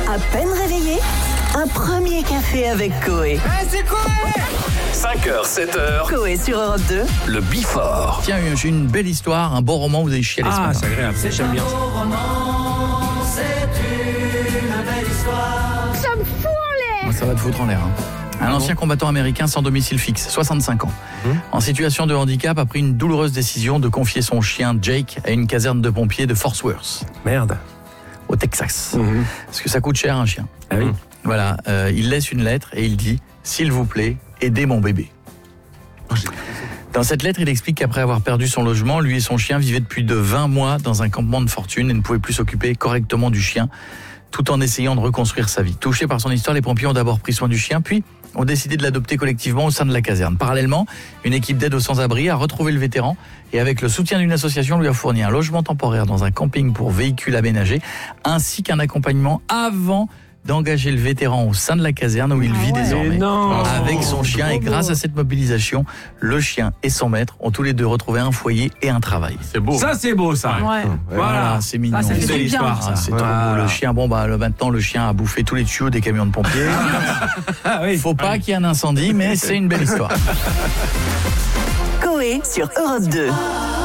À peine réveillé, un premier café avec Coé. C'est quoi 5h, 7h, Coé sur Europe 2. le Before. Tiens, j'ai une belle histoire, un beau roman, vous avez chialé ce matin. c'est agréable, j'aime bien. Moi, ça va te foutre en l'air. Un ancien combattant américain sans domicile fixe, 65 ans, en situation de handicap, a pris une douloureuse décision de confier son chien Jake à une caserne de pompiers de Fort Worth, Merde. au Texas. Parce que ça coûte cher un chien. Ah oui. Voilà, il laisse une lettre et il dit « S'il vous plaît, aidez mon bébé ». Dans cette lettre, il explique qu'après avoir perdu son logement, lui et son chien vivaient depuis de 20 mois dans un campement de fortune et ne pouvaient plus s'occuper correctement du chien, tout en essayant de reconstruire sa vie. Touchés par son histoire, les pompiers ont d'abord pris soin du chien, puis ont décidé de l'adopter collectivement au sein de la caserne. Parallèlement, une équipe d'aide aux sans-abri a retrouvé le vétéran et avec le soutien d'une association lui a fourni un logement temporaire dans un camping pour véhicules aménagés, ainsi qu'un accompagnement avant d'engager le vétéran au sein de la caserne où il vit désormais non. avec son chien. Et grâce à cette mobilisation, le chien et son maître ont tous les deux retrouvé un foyer et un travail. C'est beau. Ça, c'est beau, ça. Ouais. Voilà. C'est mignon. Ah, ça fait Belle du bien. histoire, Ah, ça. c'est trop beau. Le chien, maintenant le chien a bouffé tous les tuyaux des camions de pompiers. Ah oui. Faut pas qu'il y ait un incendie, mais c'est une belle histoire. Coé sur Europe 2.